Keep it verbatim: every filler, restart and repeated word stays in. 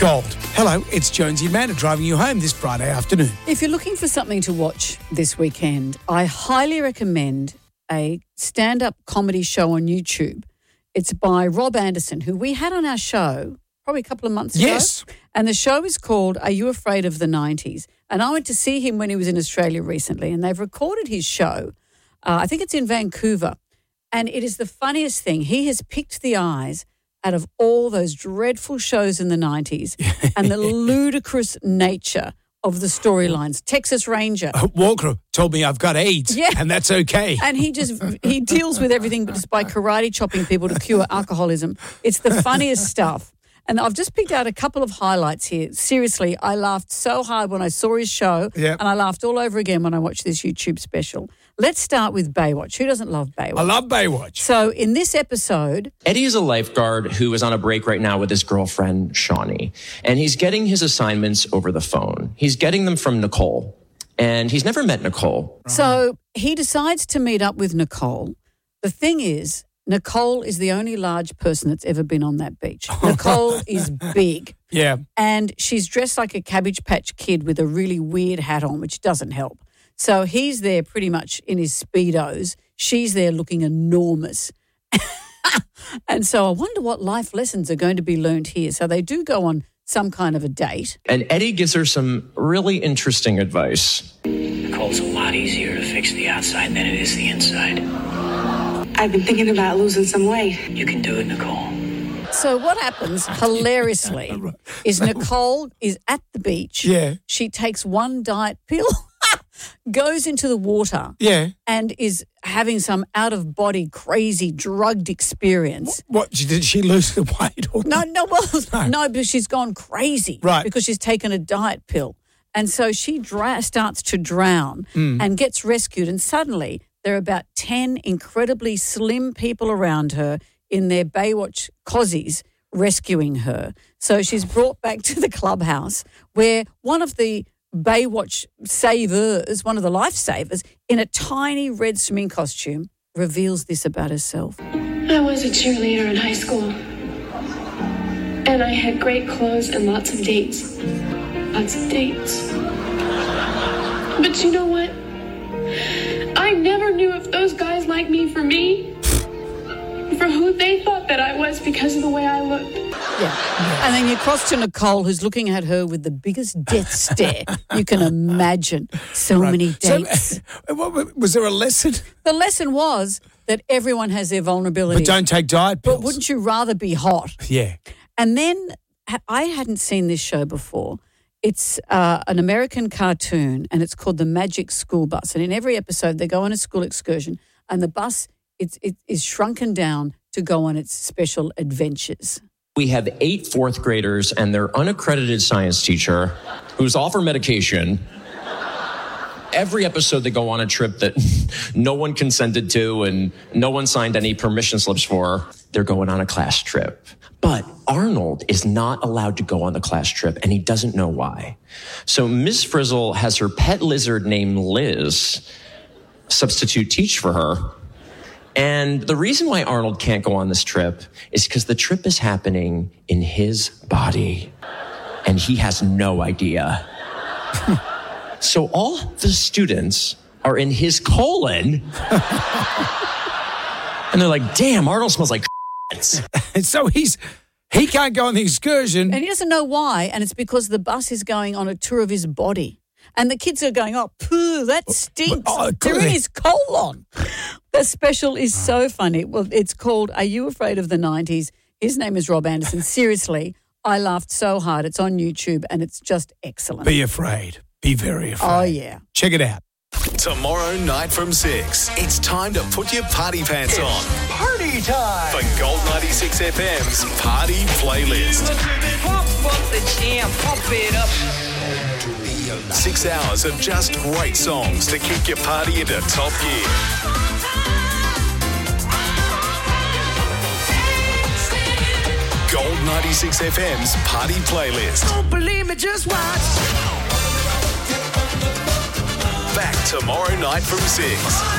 Gold. Hello, it's Jonesy Amanda driving you home this Friday afternoon. If you're looking for something to watch this weekend, I highly recommend a stand-up comedy show on YouTube. It's by Rob Anderson, who we had on our show probably a couple of months ago. Yes. And the show is called Are You Afraid of the nineties? And I went to see him when he was in Australia recently, and they've recorded his show. Uh, I think it's in Vancouver. And it is the funniest thing. He has picked the eyes out of all those dreadful shows in the nineties and the ludicrous nature of the storylines. Texas Ranger. Uh, Walker told me I've got AIDS, Yeah. and that's okay. And he just, he deals with everything just by karate chopping people to cure alcoholism. It's the funniest stuff. And I've just picked out a couple of highlights here. Seriously, I laughed so hard when I saw his show, Yep. and I laughed all over again when I watched this YouTube special. Let's start with Baywatch. Who doesn't love Baywatch? I love Baywatch. So in this episode, Eddie is a lifeguard who is on a break right now with his girlfriend, Shawnee, and he's getting his assignments over the phone. He's getting them from Nicole, and he's never met Nicole. so he decides to meet up with Nicole. The thing is, Nicole is the only large person that's ever been on that beach. Nicole is big, Yeah. and she's dressed like a Cabbage Patch Kid with a really weird hat on, which doesn't help. So he's there pretty much in his Speedos. She's there looking enormous. And so I wonder what life lessons are going to be learned here. So they do go on some kind of a date. And Eddie gives her some really interesting advice. Nicole's a lot easier to fix the outside than it is the inside. I've been thinking about losing some weight. You can do it, Nicole. So what happens, hilariously, is Nicole is at the beach. Yeah. She takes one diet pill, goes into the water, Yeah. and is having some out-of-body, crazy, drugged experience. What, did she lose the weight? Or No, no, well, no, but she's gone crazy. Right. Because she's taken a diet pill. And so she dra- starts to drown and gets rescued. And suddenly there are about ten incredibly slim people around her in their Baywatch cozies rescuing her. So she's brought back to the clubhouse where one of the Baywatch savers, one of the lifesavers, in a tiny red swimming costume, reveals this about herself. I was a cheerleader in high school. And I had great clothes and lots of dates. Lots of dates. But you know what? I never knew if those guys liked me for me, for who they thought that I was because of the way I looked. Yeah. And then you cross to Nicole, who's looking at her with the biggest death stare you can imagine. So Right. many So, dates. uh, what- was there a lesson? The lesson was that everyone has their vulnerabilities. But don't take diet pills. But wouldn't you rather be hot? Yeah. And then ha- I hadn't seen this show before. It's uh, an American cartoon, and it's called The Magic School Bus. And in every episode, they go on a school excursion, and the bus it's, it is shrunken down to go on its special adventures. We have eight fourth graders and their unaccredited science teacher who's off her medication. Every episode they go on a trip that no one consented to and no one signed any permission slips for. They're going on a class trip. But Arnold is not allowed to go on the class trip, and he doesn't know why. So Miss Frizzle has her pet lizard named Liz substitute teach for her. And the reason why Arnold can't go on this trip is because the trip is happening in his body, and he has no idea. So all the students are in his colon, and they're like, damn, Arnold smells like And so he's he can't go on the excursion. And he doesn't know why, and it's because the bus is going on a tour of his body. And the kids are going, oh, poo, that stinks. oh, They're in clearly. his colon. The special is so funny. Well, it's called Are You Afraid of the nineties? His name is Rob Anderson. Seriously, I laughed so hard. It's on YouTube, and it's just excellent. Be afraid. Be very afraid. Oh, yeah. Check it out. Tomorrow night from six, it's time to put your party pants on. Party time! For Gold ninety-six F M's Party Playlist. Pump up the jam, pump it up. Six hours of just great songs to kick your party into top gear. Gold ninety-six F M's Party Playlist. Don't believe me, just watch. Back tomorrow night from six.